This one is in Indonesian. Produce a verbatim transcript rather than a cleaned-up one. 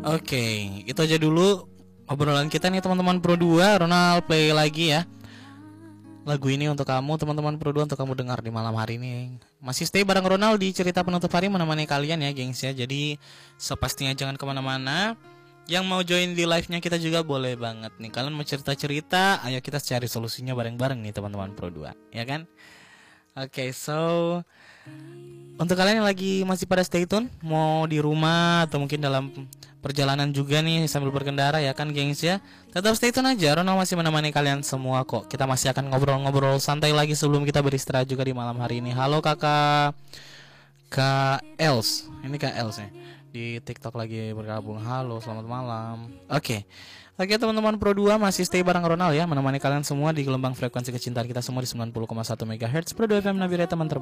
Oke, itu aja dulu obrolan kita nih teman-teman Pro dua. Ronald play lagi ya lagu ini untuk kamu teman-teman Pro dua, untuk kamu dengar di malam hari ini. Masih stay bareng Ronald di cerita penutup hari menemani kalian ya gengs ya. Jadi sepastinya jangan kemana-mana. Yang mau join di live-nya kita juga boleh banget nih. Kalian mau cerita-cerita, ayo kita cari solusinya bareng-bareng nih teman-teman Pro dua, ya kan? Oke, okay, so untuk kalian yang lagi masih pada stay tune, mau di rumah atau mungkin dalam perjalanan juga nih sambil berkendara ya kan gengs ya, tetap stay tune aja. Ronald masih menemani kalian semua kok. Kita masih akan ngobrol-ngobrol santai lagi sebelum kita beristirahat juga di malam hari ini. Halo kakak Kak Els, ini Kak Els nih di TikTok lagi bergabung. Halo, selamat malam. Oke, okay. Oke okay, teman-teman Pro dua masih stay bareng Ronald ya, menemani kalian semua di gelombang frekuensi kecintaan kita semua di sembilan puluh koma satu megahertz Pro dua F M Nabire teman terbaik.